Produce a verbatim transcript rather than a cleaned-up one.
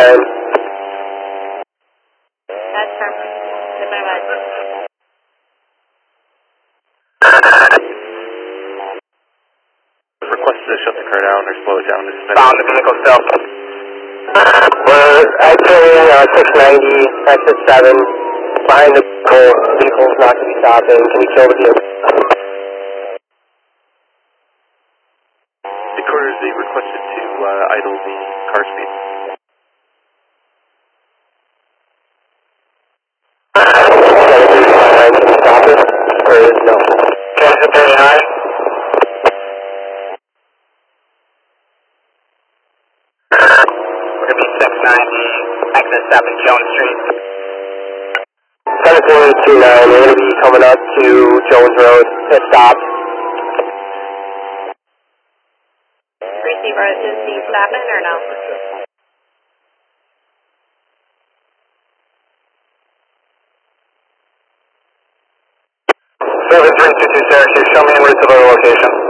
nine. That's perfect. Zip and advise. Requested to shut the car down or slow it down to suspend. Found the vehicle still. We're exiting uh, six ninety, exit seven. Behind the vehicle, the vehicle's not going to be stopping. Can we kill the vehicle? The couriers, they requested to uh, idle the car speed. Can we stop it? Or no? Kansas thirty-nine. We're going to be six ninety, exit seven, Jones Street. seventeen twenty-nine, we're going to be coming up to Jones Road. It stopped. Receiver, is he stopping or no? seven three two two Syracuse, show me en route to the location.